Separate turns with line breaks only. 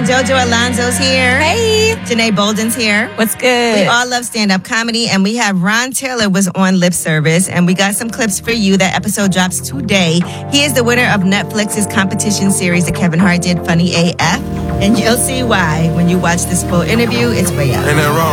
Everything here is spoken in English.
Jojo Alonzo's here.
Hey.
Janae Bolden's here.
What's good?
We all love stand-up comedy, and we have Ron Taylor was on Lip Service, and we got some clips for you. That episode drops today. He is the winner of Netflix's competition series that Kevin Hart did, Funny AF, and you'll see why when you watch this full interview. It's way up.
Ain't that wrong?